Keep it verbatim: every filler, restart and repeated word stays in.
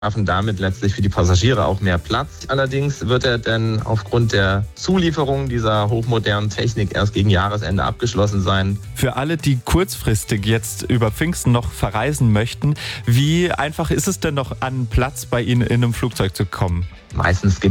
schaffen damit letztlich für die Passagiere auch mehr Platz. Allerdings wird er dann aufgrund der Zulieferung dieser hochmodernen Technik erst gegen Jahresende abgeschlossen sein. Für alle, die kurzfristig jetzt über Pfingsten noch verreisen möchten, wie einfach ist es denn noch an Platz bei Ihnen in einem Flugzeug zu kommen? Meistens gibt